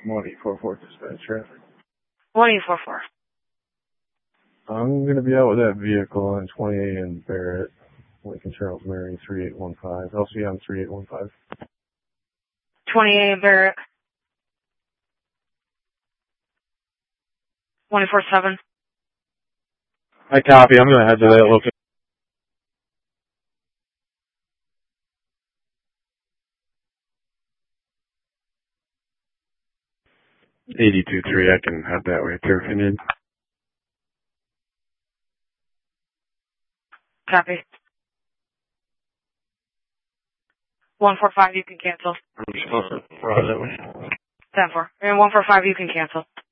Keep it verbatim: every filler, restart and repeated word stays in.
one eight four four dispatch traffic. one eight four four. I'm going to be out with that vehicle on twenty-eight in Barrett, Lincoln Charles Mary three eight one five. L C M three eight one five. twenty-eight Barrett. one eight four seven. I copy. I'm going to head to that location. eighty-two three. I can head that way too if you need. Copy. one four five, you can cancel. I'm supposed to ride that way. ten four. And one four five, you can cancel.